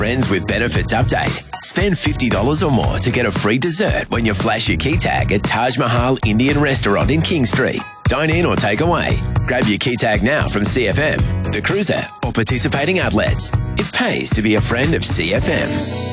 Friends with Benefits update. Spend $50 or more to get a free dessert when you flash your key tag at Taj Mahal Indian Restaurant in King Street. Dine in or take away. Grab your key tag now from CFM, The Cruiser, or participating outlets. It pays to be a friend of CFM.